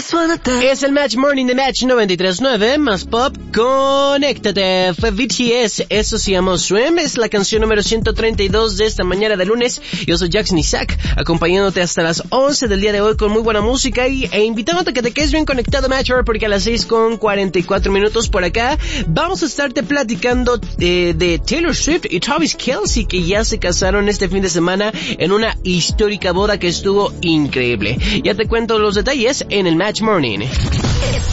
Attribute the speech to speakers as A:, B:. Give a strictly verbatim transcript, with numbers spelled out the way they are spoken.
A: Es el Match Morning de Match noventa y tres punto nueve, más pop, conéctate. Fue B T S, eso se llamó Swim, es la canción número ciento treinta y dos de esta mañana de lunes. Yo soy Jackson Isaac, acompañándote hasta las once del día de hoy con muy buena música y, e invitándote a que te quedes bien conectado, Matcher, porque a las seis con cuarenta y cuatro minutos por acá vamos a estarte platicando eh, de Taylor Swift y Travis Kelce, que ya se casaron este fin de semana en una histórica boda que estuvo increíble. Ya te cuento los detalles en el Match Morning.